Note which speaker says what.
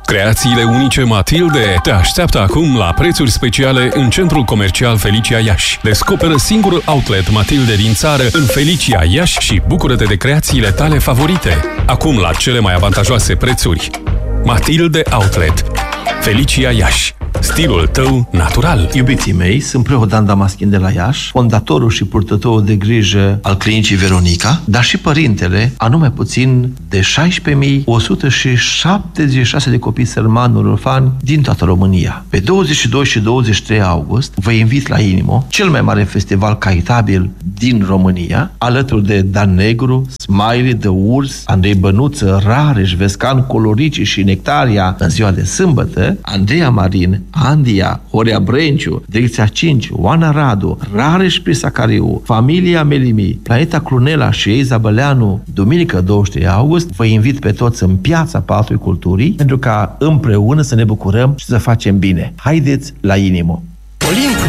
Speaker 1: Creațiile unice Matilde te așteaptă acum la prețuri speciale în Centrul Comercial Felicia Iași. Descoperă singurul outlet Matilde din țară în Felicia Iași și bucură-te de creațiile tale favorite. Acum la cele mai avantajoase prețuri. Matilde Outlet. Felicia Iași. Stilul tău natural.
Speaker 2: Iubiții mei, sunt preot Dan Damaschin de la Iași, fondatorul și purtătorul de grijă al Clinicii Veronica, dar și părintele a numai puțin de 16.176 de copii sărmani orfani din toată România. Pe 22 și 23 august vă invit la Inimo, cel mai mare festival caritabil din România, alături de Dan Negru, Smiley, The Urs, Andrei Bănuță, Rareș, Vescan, Colorici și Nectaria în ziua de sâmbătă, Andreea Marin, Andia, Horea Brenciu, Direcția 5, Oana Radu, Rareș Prisacariu, Familia Melimi, Planeta Crunela și Eiza Băleanu, duminică 23 august, vă invit pe toți în Piața Palatului Culturii pentru ca împreună să ne bucurăm și să facem bine. Haideți la Inimo!